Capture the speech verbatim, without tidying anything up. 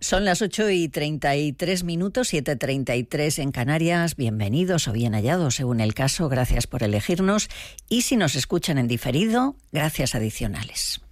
Son las ocho y treinta y tres minutos, siete y treinta y tres en Canarias. Bienvenidos o bien hallados, según el caso. Gracias por elegirnos. Y si nos escuchan en diferido, gracias adicionales.